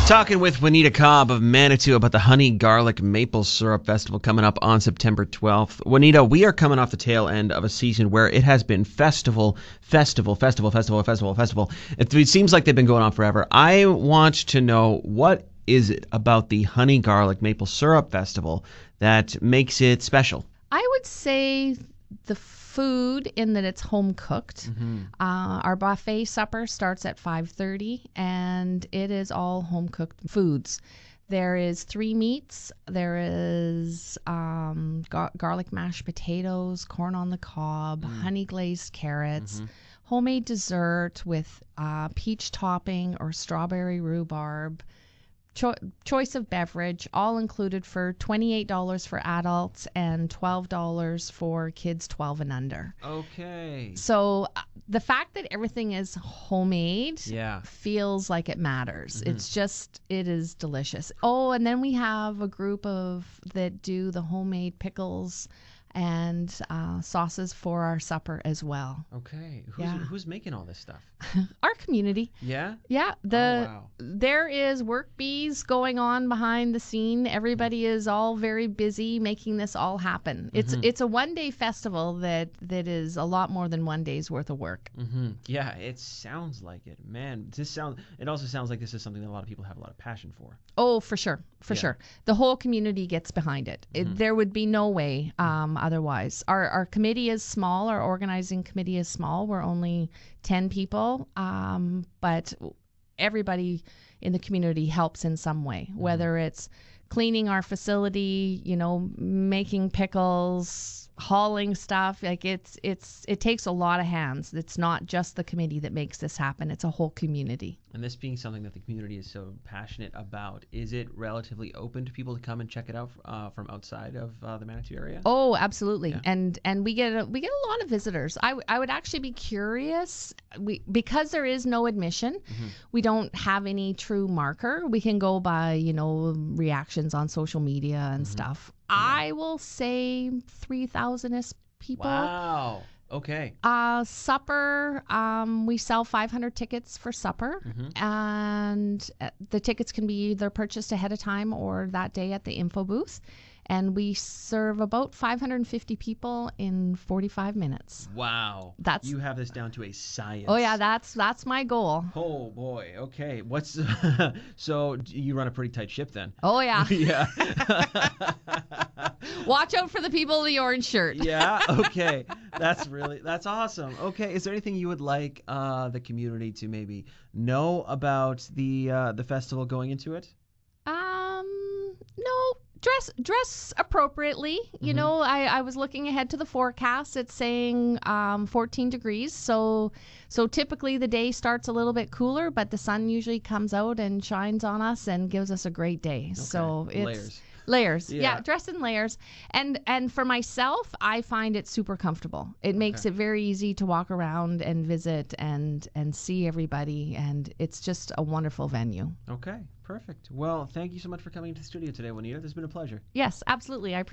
Talking with Juanita Cobb of Manitou about the Honey Garlic Maple Syrup Festival coming up on September 12th. Juanita, we are coming off the tail end of a season where it has been festival. It seems like they've been going on forever. I want to know, what is it about the Honey Garlic Maple Syrup Festival that makes it special? I would say the food, in that it's home cooked. Our buffet supper starts at 5:30, and it is all home cooked foods. There is 3 meats. There is garlic mashed potatoes, corn on the cob, honey glazed carrots, homemade dessert with peach topping or strawberry rhubarb. Choice of beverage, all included for $28 for adults and $12 for kids 12 and under. Okay. So the fact that everything is homemade feels like it matters. It is delicious. Oh, and then we have a group that do the homemade pickles and sauces for our supper as well. Okay. Who's making all this stuff? Our community. Yeah? Yeah. There is work bees going on behind the scene. Everybody is all very busy making this all happen. It's a one-day festival that is a lot more than one day's worth of work. Yeah, it sounds like it. Man, it also sounds like this is something that a lot of people have a lot of passion for. Oh, for sure. For sure. The whole community gets behind it. There would be no way otherwise. Our committee is small. Our organizing committee is small. We're only 10 people, but everybody in the community helps in some way, whether it's cleaning our facility, making pickles, hauling stuff. Like it takes a lot of hands. It's not just the committee that makes this happen. It's a whole community. And this being something that the community is so passionate about, is it relatively open to people to come and check it out from outside of the Manitou area? Oh, absolutely. Yeah. And we get a lot of visitors. I would actually be curious. Because there is no admission, we don't have any true marker. We can go by, reactions on social media and stuff. Yeah. I will say 3,000-ish people. Wow. Okay. Supper, we sell 500 tickets for supper, and the tickets can be either purchased ahead of time or that day at the info booth. And we serve about 550 people in 45 minutes. Wow. You have this down to a science. Oh, yeah, that's my goal. Oh, boy. Okay. So you run a pretty tight ship then. Oh, yeah. Yeah. Watch out for the people in the orange shirt. Yeah. Okay. That's awesome. Okay. Is there anything you would like the community to maybe know about the festival going into it? No. Dress appropriately. I was looking ahead to the forecast. It's saying 14 degrees. So typically the day starts a little bit cooler, but the sun usually comes out and shines on us and gives us a great day. Okay. So it's layers. Yeah, dress in layers. And for myself, I find it super comfortable. It makes it very easy to walk around and visit and see everybody, and it's just a wonderful venue. Okay, perfect. Well, thank you so much for coming to the studio today, Juanita. This has been a pleasure. Yes, absolutely. I appreciate